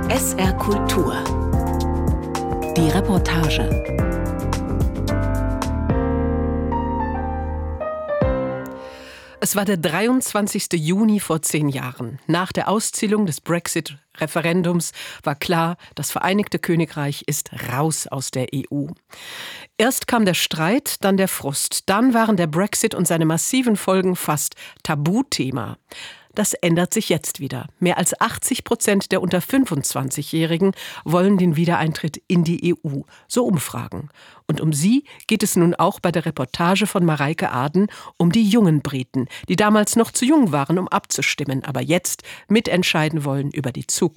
SR Kultur. Die Reportage. Es war der 23. Juni vor 10 Jahren. Nach der Auszählung des Brexit-Referendums war klar, das Vereinigte Königreich ist raus aus der EU. Erst kam der Streit, dann der Frust. Dann waren der Brexit und seine massiven Folgen fast Tabuthema. Das ändert sich jetzt wieder. Mehr als 80% der unter 25-Jährigen wollen den Wiedereintritt in die EU. So Umfragen. Und um sie geht es nun auch bei der Reportage von Mareike Aden um die jungen Briten, die damals noch zu jung waren, um abzustimmen, aber jetzt mitentscheiden wollen über die Zukunft.